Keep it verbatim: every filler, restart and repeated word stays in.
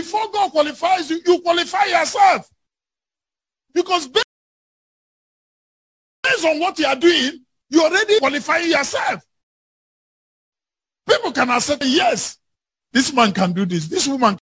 Before God qualifies you, you qualify yourself. Because based on what you are doing, you already qualify yourself. People can accept, yes, this man can do this, this woman